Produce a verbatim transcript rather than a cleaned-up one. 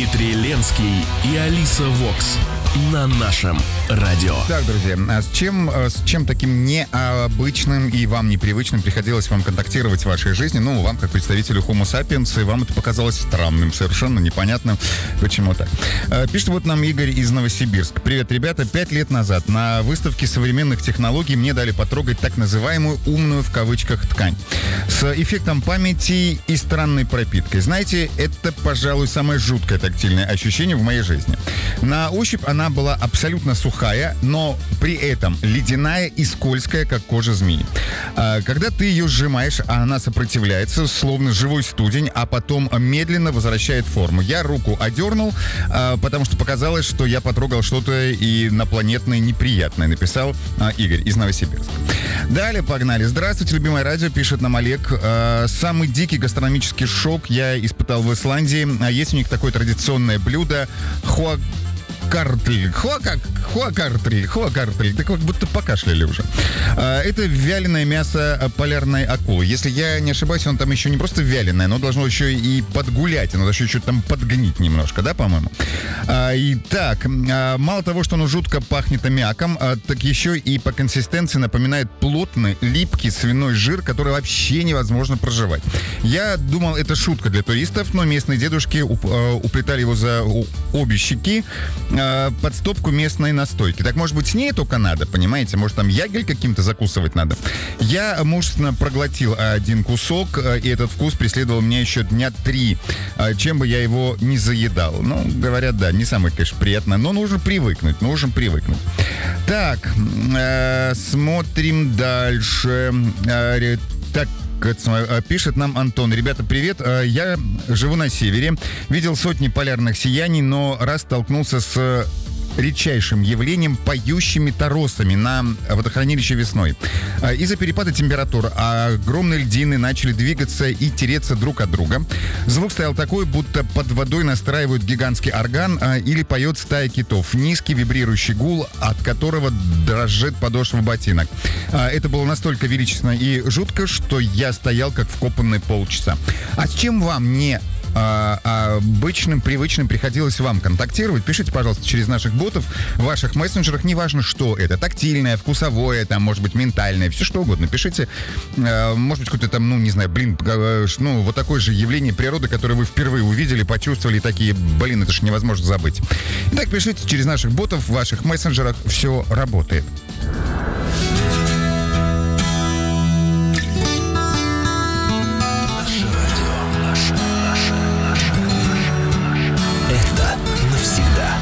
Дмитрий Ленский и Алиса Вокс на нашем радио. Так, друзья, а с чем, с чем таким необычным и вам непривычным приходилось вам контактировать в вашей жизни? Ну, вам, как представителю Homo sapiens, и вам это показалось странным, совершенно непонятным. Почему так? Пишет вот нам Игорь из Новосибирска. Привет, ребята. Пять лет назад на выставке современных технологий мне дали потрогать так называемую умную в кавычках ткань с эффектом памяти и странной пропиткой. Знаете, это, пожалуй, самое жуткое тактильное ощущение в моей жизни. На ощупь она была абсолютно сухая, но при этом ледяная и скользкая, как кожа змеи. А, когда ты ее сжимаешь, она сопротивляется, словно живой студень, а потом медленно возвращает форму. Я руку одернул, а, потому что показалось, что я потрогал что-то инопланетное неприятное, написал а, Игорь из Новосибирска. Далее погнали. Здравствуйте, любимое радио, пишет нам Олег. А, самый дикий гастрономический шок я испытал в Исландии. А есть у них такое традиционное блюдо хуа Картль. Хуакак, хуакартль, хуакартль. Так как будто покашляли уже. А, это вяленое мясо полярной акулы. Если я не ошибаюсь, он там еще не просто вяленое, но должно еще и подгулять. Оно должно еще там подгнить немножко, да, по-моему? А, и так, а, мало того, что оно жутко пахнет аммиаком, а, так еще и по консистенции напоминает плотный, липкий свиной жир, который вообще невозможно проживать. Я думал, это шутка для туристов, но местные дедушки уп- уплетали его за обе щеки под стопку местной настойки. Так, может быть, с ней только надо, понимаете? Может, там ягель каким-то закусывать надо? Я мужественно проглотил один кусок, и этот вкус преследовал меня еще дня три, чем бы я его не заедал. Ну, говорят, да, не самое, конечно, приятное, но нужно привыкнуть, нужно привыкнуть. Так, э, смотрим дальше. Э, так, пишет нам Антон. Ребята, привет. Я живу на севере. Видел сотни полярных сияний, но раз столкнулся с редчайшим явлением поющими торосами на водохранилище весной. Из-за перепада температур огромные льдины начали двигаться и тереться друг от друга. Звук стоял такой, будто под водой настраивают гигантский орган или поет стая китов. Низкий вибрирующий гул, от которого дрожит подошва ботинок. Это было настолько величественно и жутко, что я стоял как вкопанный полчаса. А с чем вам не А, обычным, привычным приходилось вам контактировать? Пишите, пожалуйста, через наших ботов, в ваших мессенджерах, неважно, что это, тактильное, вкусовое, там, может быть, ментальное, все что угодно. Пишите, а, может быть, какое-то там, ну, не знаю, блин, ну, вот такое же явление природы, которое вы впервые увидели, почувствовали, такие, блин, это же невозможно забыть. Итак, пишите через наших ботов, в ваших мессенджерах, все работает.